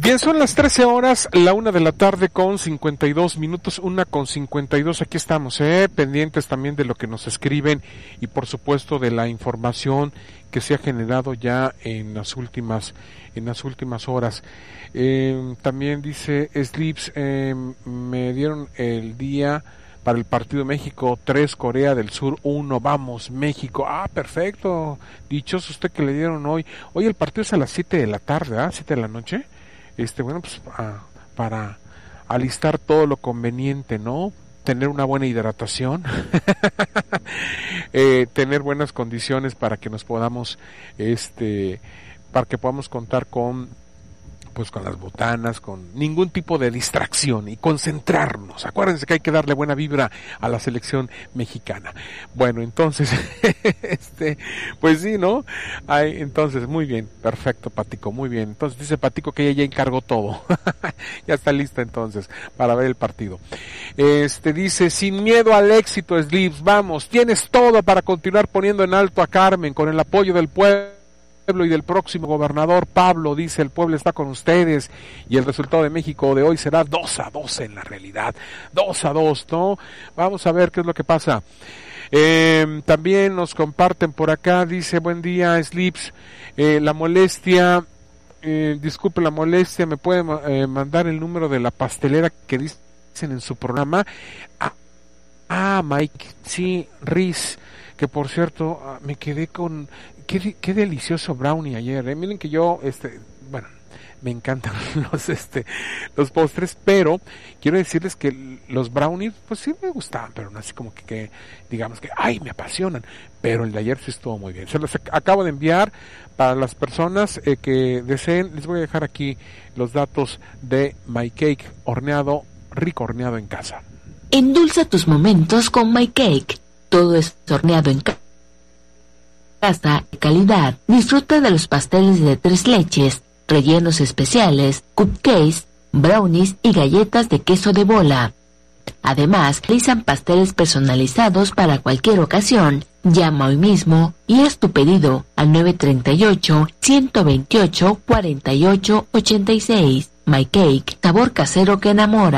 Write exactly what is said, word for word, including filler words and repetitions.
Bien, son las trece horas, la una de la tarde con cincuenta y dos minutos, una con cincuenta y dos, aquí estamos, eh, pendientes también de lo que nos escriben y por supuesto de la información que se ha generado ya en las últimas, en las últimas horas. Eh, también dice Slips, eh, me dieron el día para el partido México tres, Corea del Sur uno, vamos México. Ah, perfecto, dichoso usted que le dieron hoy. Hoy el partido es a las siete de la tarde, ¿ah? siete de la noche. Este, bueno, pues ah, para alistar todo lo conveniente, ¿no? Tener una buena hidratación, eh, tener buenas condiciones para que nos podamos, este, para que podamos contar con, pues con las botanas, con ningún tipo de distracción y concentrarnos. Acuérdense que hay que darle buena vibra a la selección mexicana. Bueno, entonces, este, pues sí, ¿no? Hay, entonces, muy bien, perfecto, Patico, muy bien. Entonces dice Patico que ella ya encargó todo. Ya está lista entonces para ver el partido. Este dice, sin miedo al éxito, Slips, vamos, tienes todo para continuar poniendo en alto a Carmen con el apoyo del pueblo y del próximo gobernador Pablo. Dice, el pueblo está con ustedes y el resultado de México de hoy será dos a dos en la realidad, dos a dos, ¿no? Vamos a ver qué es lo que pasa. Eh, también nos comparten por acá, dice, buen día Slips, eh, la molestia, eh, disculpe la molestia, me puede eh, mandar el número de la pastelera que dicen en su programa. Ah, ah Mike, sí, Riz, que por cierto, ah, me quedé con Qué, qué delicioso brownie ayer, ¿eh? Miren que yo, este, bueno, me encantan los, este, los postres, pero quiero decirles que los brownies, pues sí me gustaban, pero no así como que, que digamos que, ay, me apasionan, pero el de ayer sí estuvo muy bien. Se los acabo de enviar para las personas eh, que deseen, les voy a dejar aquí los datos de My Cake, horneado, rico horneado en casa. Endulza tus momentos con My Cake, todo es horneado en casa. Casa de calidad. Disfruta de los pasteles de tres leches, rellenos especiales, cupcakes, brownies y galletas de queso de bola. Además, realizan pasteles personalizados para cualquier ocasión. Llama hoy mismo y haz tu pedido al nueve tres ocho, uno dos ocho, cuatro ocho ocho seis. My Cake, sabor casero que enamora.